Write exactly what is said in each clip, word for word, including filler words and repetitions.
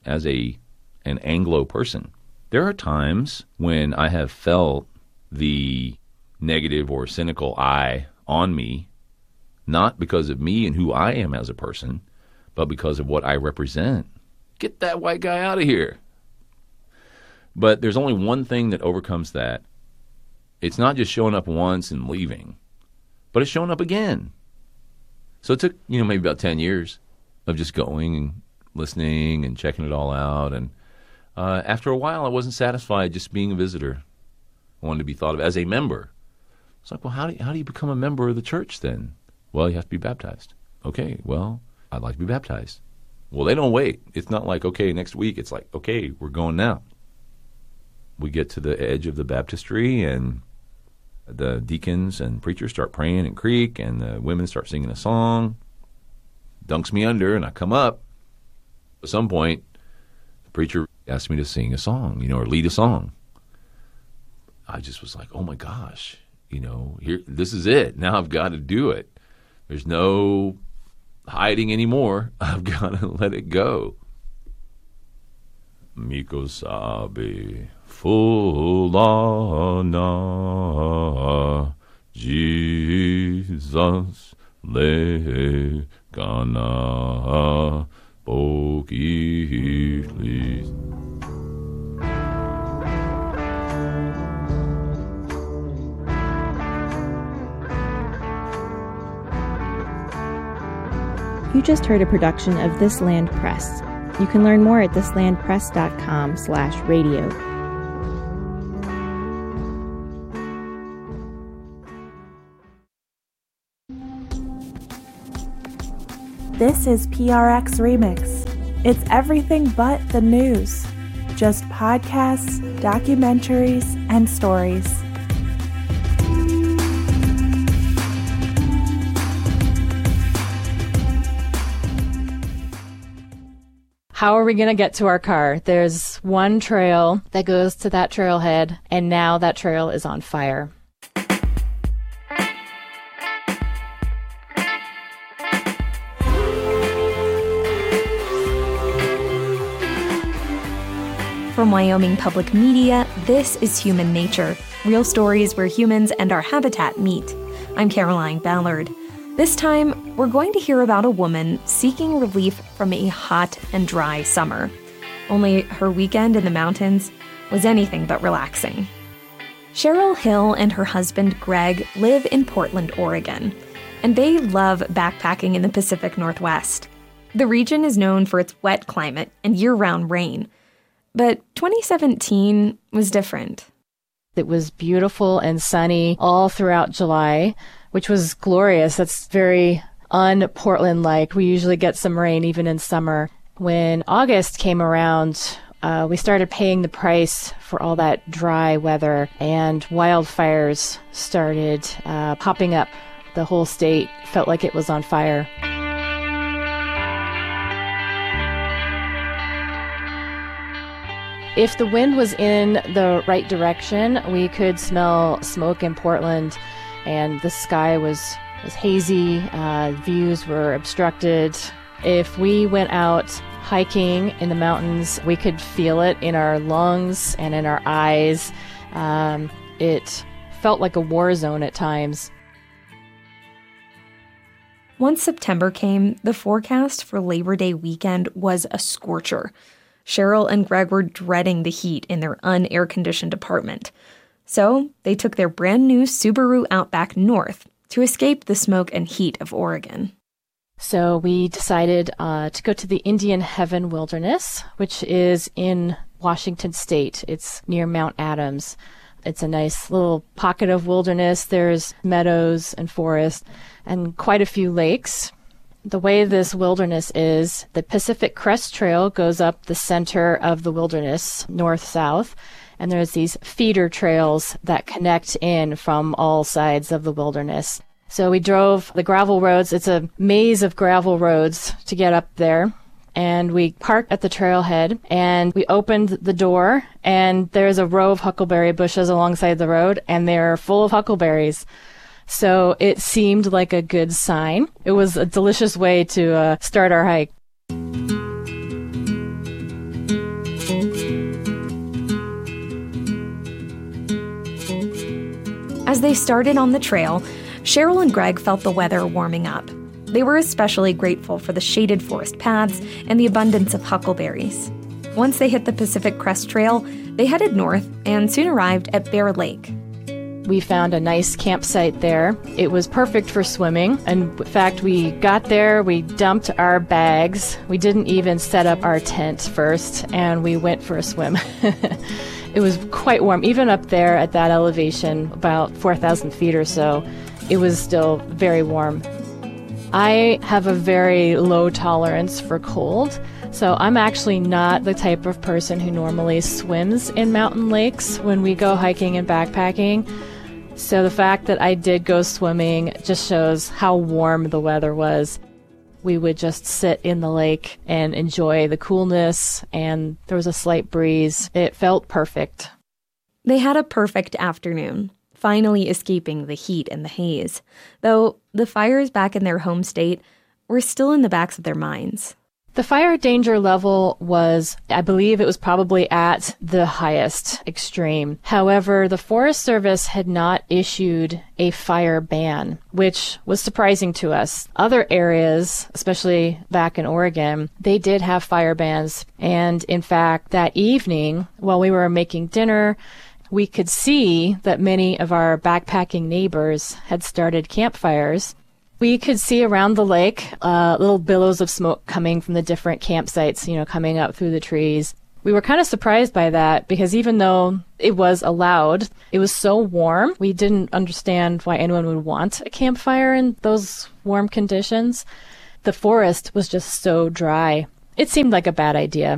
as a an Anglo person. There are times when I have felt the negative or cynical eye on me, not because of me and who I am as a person, but because of what I represent. Get that white guy out of here. But there's only one thing that overcomes that. It's not just showing up once and leaving, but it's showing up again. So it took, you know, maybe about ten years of just going and listening and checking it all out. And uh, after a while, I wasn't satisfied just being a visitor. I wanted to be thought of as a member. It's like, well, how do you, how do you become a member of the church then? Well, you have to be baptized. Okay, well, I'd like to be baptized. Well, they don't wait. It's not like, okay, next week. It's like, okay, we're going now. We get to the edge of the baptistry, and the deacons and preachers start praying in Creek, and the women start singing a song. Dunks me under, and I come up. At some point, the preacher asked me to sing a song, you know, or lead a song. I just was like, oh my gosh, you know, here, this is it. Now I've got to do it. There's no hiding anymore. I've got to let it go. Miko sabe fulana Jesus le kana pokihlis. You just heard a production of This Land Press. You can learn more at thislandpress.com slash radio. This is P R X Remix. It's everything but the news. Just podcasts, documentaries, and stories. How are we going to get to our car? There's one trail that goes to that trailhead, and now that trail is on fire. From Wyoming Public Media, this is Human Nature, real stories where humans and our habitat meet. I'm Caroline Ballard. This time, we're going to hear about a woman seeking relief from a hot and dry summer. Only her weekend in the mountains was anything but relaxing. Cheryl Hill and her husband Greg live in Portland, Oregon, and they love backpacking in the Pacific Northwest. The region is known for its wet climate and year-round rain. But twenty seventeen was different. It was beautiful and sunny all throughout July, which was glorious. That's very un-Portland-like. We usually get some rain even in summer. When August came around, uh, we started paying the price for all that dry weather, and wildfires started uh, popping up. The whole state felt like it was on fire. If the wind was in the right direction, we could smell smoke in Portland, and the sky was, was hazy, uh, views were obstructed. If we went out hiking in the mountains, we could feel it in our lungs and in our eyes. Um, it felt like a war zone at times. Once September came, the forecast for Labor Day weekend was a scorcher. Cheryl and Greg were dreading the heat in their un-air-conditioned apartment. So they took their brand-new Subaru Outback north to escape the smoke and heat of Oregon. So we decided uh, to go to the Indian Heaven Wilderness, which is in Washington State. It's near Mount Adams. It's a nice little pocket of wilderness. There's meadows and forest and quite a few lakes. The way this wilderness is, the Pacific Crest Trail goes up the center of the wilderness, north-south, and there's these feeder trails that connect in from all sides of the wilderness. So we drove the gravel roads. It's a maze of gravel roads to get up there. And we parked at the trailhead, and we opened the door, and there's a row of huckleberry bushes alongside the road, and they're full of huckleberries. So it seemed like a good sign. It was a delicious way to uh, start our hike. As they started on the trail, Cheryl and Greg felt the weather warming up. They were especially grateful for the shaded forest paths and the abundance of huckleberries. Once they hit the Pacific Crest Trail, they headed north and soon arrived at Bear Lake. We found a nice campsite there. It was perfect for swimming. And in fact, we got there, we dumped our bags. We didn't even set up our tent first, and we went for a swim. It was quite warm. Even up there at that elevation, about four thousand feet or so, it was still very warm. I have a very low tolerance for cold, so I'm actually not the type of person who normally swims in mountain lakes when we go hiking and backpacking. So the fact that I did go swimming just shows how warm the weather was. We would just sit in the lake and enjoy the coolness, and there was a slight breeze. It felt perfect. They had a perfect afternoon, finally escaping the heat and the haze, though the fires back in their home state were still in the backs of their minds. The fire danger level was, I believe it was probably at the highest extreme. However, the Forest Service had not issued a fire ban, which was surprising to us. Other areas, especially back in Oregon, they did have fire bans. And in fact, that evening, while we were making dinner, we could see that many of our backpacking neighbors had started campfires. We could see around the lake uh, little billows of smoke coming from the different campsites, you know, coming up through the trees. We were kind of surprised by that because even though it was allowed, it was so warm. We didn't understand why anyone would want a campfire in those warm conditions. The forest was just so dry. It seemed like a bad idea.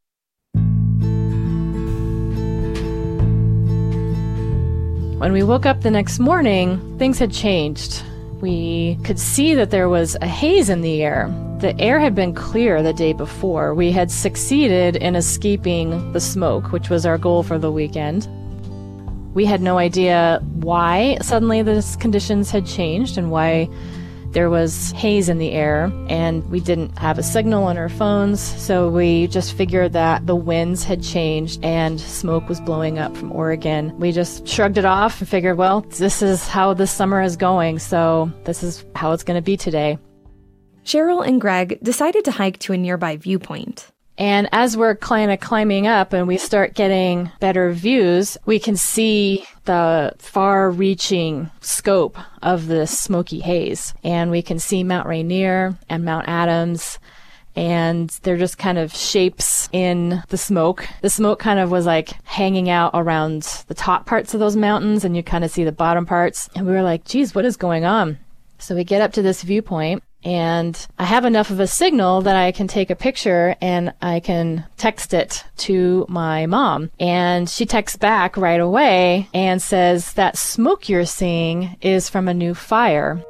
When we woke up the next morning, things had changed. We could see that there was a haze in the air. The air had been clear the day before. We had succeeded in escaping the smoke, which was our goal for the weekend. We had no idea why suddenly the conditions had changed and why there was haze in the air, and we didn't have a signal on our phones, so we just figured that the winds had changed and smoke was blowing up from Oregon. We just shrugged it off and figured, well, this is how this summer is going, so this is how it's going to be today. Cheryl and Greg decided to hike to a nearby viewpoint. And as we're kind of climbing up and we start getting better views, we can see the far-reaching scope of this smoky haze. And we can see Mount Rainier and Mount Adams, and they're just kind of shapes in the smoke. The smoke kind of was like hanging out around the top parts of those mountains, and you kind of see the bottom parts. And we were like, geez, what is going on? So we get up to this viewpoint, and I have enough of a signal that I can take a picture and I can text it to my mom. And she texts back right away and says, that smoke you're seeing is from a new fire.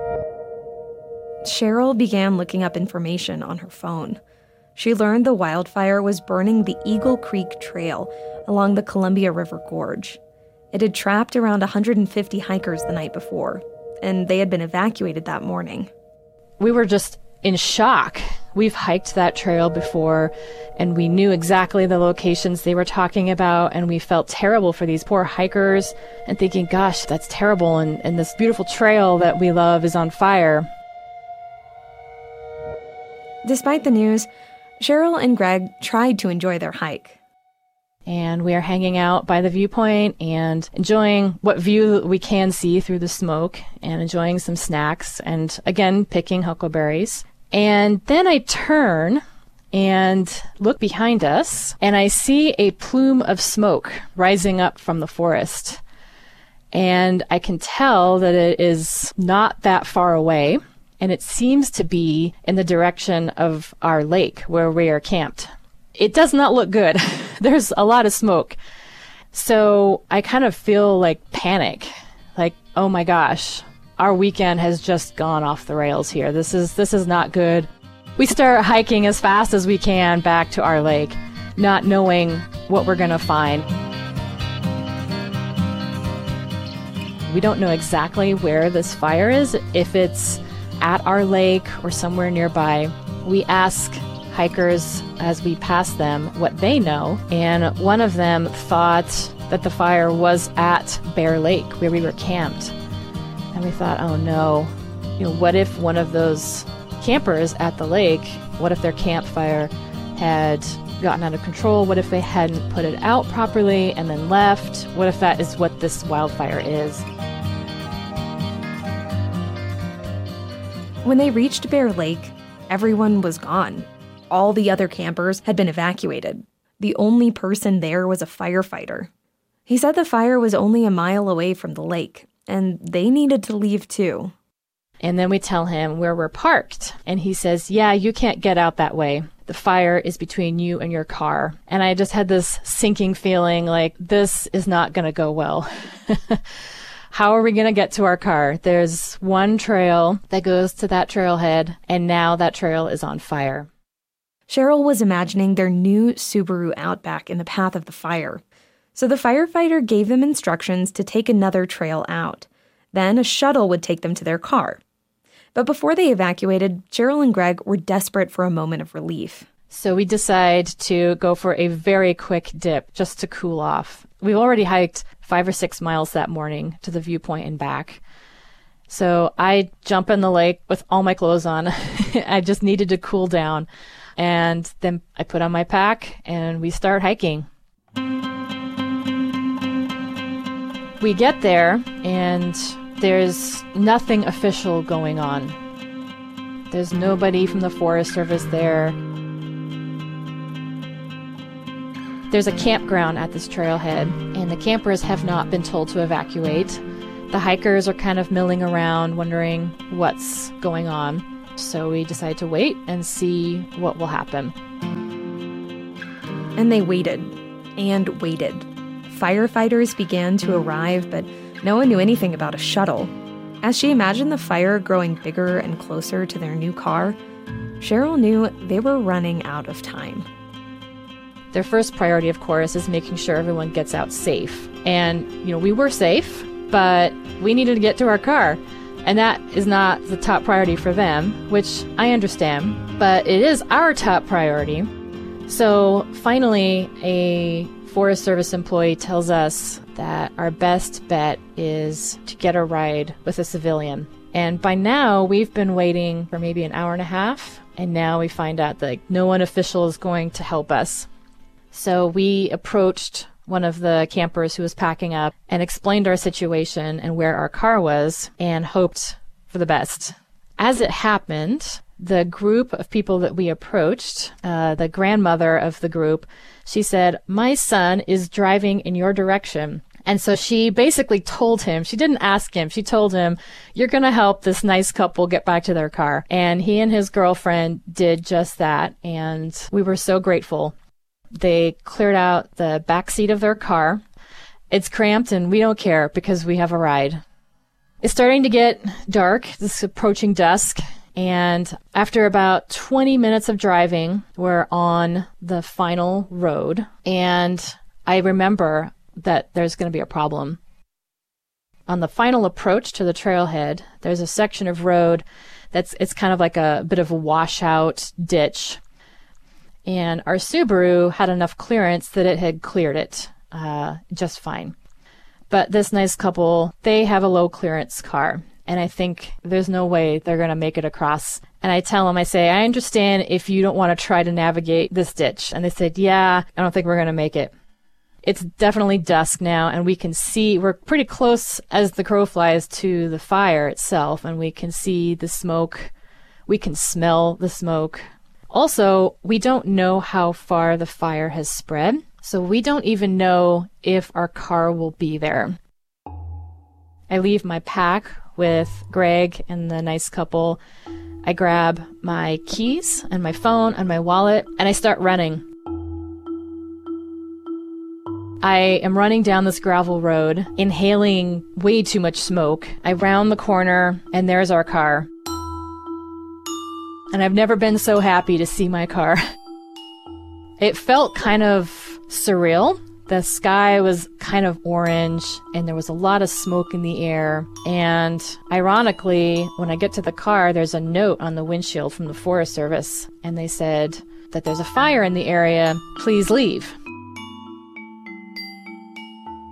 Cheryl began looking up information on her phone. She learned the wildfire was burning the Eagle Creek Trail along the Columbia River Gorge. It had trapped around one hundred fifty hikers the night before, and they had been evacuated that morning. We were just in shock. We've hiked that trail before, and we knew exactly the locations they were talking about, and we felt terrible for these poor hikers and thinking, gosh, that's terrible, and, and this beautiful trail that we love is on fire. Despite the news, Cheryl and Greg tried to enjoy their hike. And we are hanging out by the viewpoint and enjoying what view we can see through the smoke and enjoying some snacks and, again, picking huckleberries. And then I turn and look behind us, and I see a plume of smoke rising up from the forest. And I can tell that it is not that far away, and it seems to be in the direction of our lake where we are camped. It does not look good. There's a lot of smoke. So I kind of feel like panic. Like, oh my gosh, our weekend has just gone off the rails here. This is this is not good. We start hiking as fast as we can back to our lake, not knowing what we're going to find. We don't know exactly where this fire is, if it's at our lake or somewhere nearby. We ask hikers as we pass them what they know, and one of them thought that the fire was at Bear Lake, where we were camped. And we thought, oh no, you know, what if one of those campers at the lake, what if their campfire had gotten out of control? What if they hadn't put it out properly and then left? What if that is what this wildfire is? When they reached Bear Lake, everyone was gone. All the other campers had been evacuated. The only person there was a firefighter. He said the fire was only a mile away from the lake, and they needed to leave too. And then we tell him where we're parked. And he says, yeah, you can't get out that way. The fire is between you and your car. And I just had this sinking feeling like this is not going to go well. How are we going to get to our car? There's one trail that goes to that trailhead, and now that trail is on fire. Cheryl was imagining their new Subaru Outback in the path of the fire. So the firefighter gave them instructions to take another trail out. Then a shuttle would take them to their car. But before they evacuated, Cheryl and Greg were desperate for a moment of relief. So we decide to go for a very quick dip just to cool off. We've already hiked five or six miles that morning to the viewpoint and back. So I jump in the lake with all my clothes on. I just needed to cool down. And then I put on my pack and we start hiking. We get there and there's nothing official going on. There's nobody from the Forest Service there. There's a campground at this trailhead, and the campers have not been told to evacuate. The hikers are kind of milling around, wondering what's going on. So we decide to wait and see what will happen. And they waited and waited. Firefighters began to arrive, but no one knew anything about a shuttle. As she imagined the fire growing bigger and closer to their new car, Cheryl knew they were running out of time. Their first priority, of course, is making sure everyone gets out safe. And, you know, we were safe, but we needed to get to our car. And that is not the top priority for them, which I understand, but it is our top priority. So finally, a Forest Service employee tells us that our best bet is to get a ride with a civilian. And by now, we've been waiting for maybe an hour and a half, and now we find out that no one official is going to help us. So we approached one of the campers who was packing up and explained our situation and where our car was and hoped for the best. As it happened, the group of people that we approached, uh, the grandmother of the group, she said, "My son is driving in your direction." And so she basically told him, she didn't ask him, she told him, "You're going to help this nice couple get back to their car." And he and his girlfriend did just that. And we were so grateful. They cleared out the back seat of their car. It's cramped and we don't care because we have a ride. It's starting to get dark. It's approaching dusk. And after about twenty minutes of driving, we're on the final road. And I remember that there's going to be a problem. On the final approach to the trailhead, there's a section of road that's, it's kind of like a bit of a washout ditch. And our Subaru had enough clearance that it had cleared it uh, just fine. But this nice couple, they have a low clearance car. And I think there's no way they're going to make it across. And I tell them, I say, "I understand if you don't want to try to navigate this ditch." And they said, "Yeah, I don't think we're going to make it." It's definitely dusk now, and we can see, we're pretty close as the crow flies to the fire itself, and we can see the smoke. We can smell the smoke. Also, we don't know how far the fire has spread, so we don't even know if our car will be there. I leave my pack with Greg and the nice couple. I grab my keys and my phone and my wallet, and I start running. I am running down this gravel road, inhaling way too much smoke. I round the corner, and there's our car. And I've never been so happy to see my car. It felt kind of surreal. The sky was kind of orange, and there was a lot of smoke in the air. And ironically, when I get to the car, there's a note on the windshield from the Forest Service. And they said that there's a fire in the area. Please leave.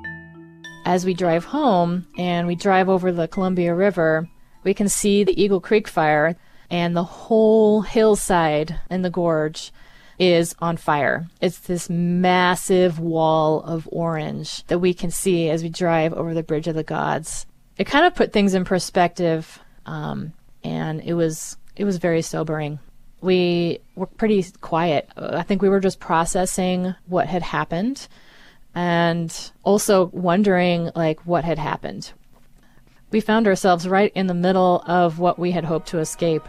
as we drive home and we drive over the Columbia River, we can see the Eagle Creek fire, and the whole hillside in the gorge is on fire. It's this massive wall of orange that we can see as we drive over the Bridge of the Gods. It kind of put things in perspective, um, and it was it was very sobering. We were pretty quiet. I think we were just processing what had happened and also wondering, like, what had happened. We found ourselves right in the middle of what we had hoped to escape.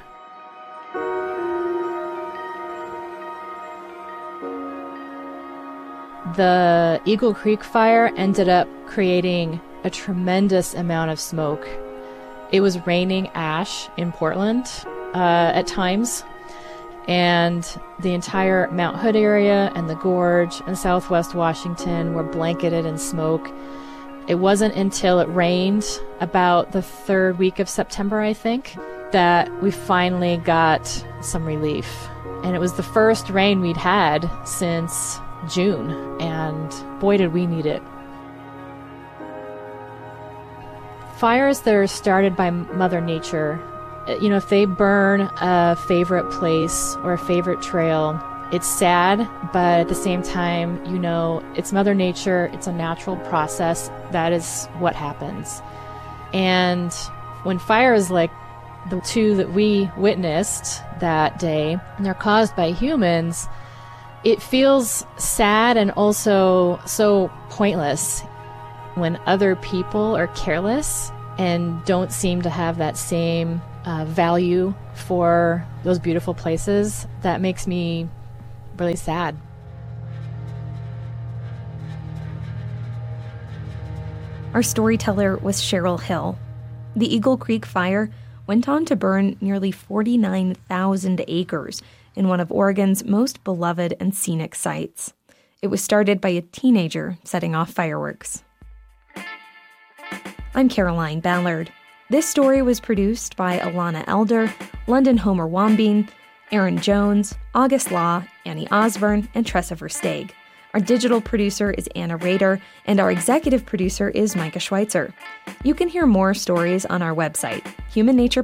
The Eagle Creek fire ended up creating a tremendous amount of smoke. It was raining ash in Portland uh, at times, and the entire Mount Hood area and the gorge and southwest Washington were blanketed in smoke. It wasn't until it rained about the third week of September, I think, that we finally got some relief. And it was the first rain we'd had since June, and boy did we need it. Fires that are started by Mother Nature, you know, if they burn a favorite place or a favorite trail, it's sad, but at the same time, you know, it's Mother Nature, it's a natural process, that is what happens. And when fires like the two that we witnessed that day, and they're caused by humans, it feels sad and also so pointless when other people are careless and don't seem to have that same uh, value for those beautiful places. That makes me really sad. Our storyteller was Cheryl Hill. The Eagle Creek fire went on to burn nearly forty-nine thousand acres in one of Oregon's most beloved and scenic sites. It was started by a teenager setting off fireworks. I'm Caroline Ballard. This story was produced by Alana Elder, London Homer Wambine, Aaron Jones, August Law, Annie Osborne, and Tressa Versteeg. Our digital producer is Anna Rader, and our executive producer is Micah Schweitzer. You can hear more stories on our website, human nature